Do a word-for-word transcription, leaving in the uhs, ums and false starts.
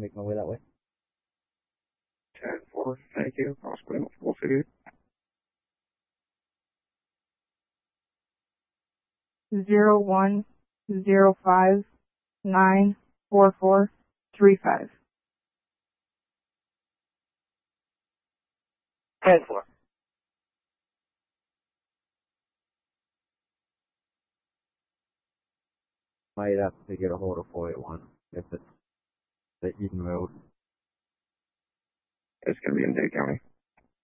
make my way that way. ten four, thank you. Hospital, full city. Zero one zero five nine four four three five. ten four. Might have to get a hold of four eight one if it's the Eden Road. It's going to be in Dade County.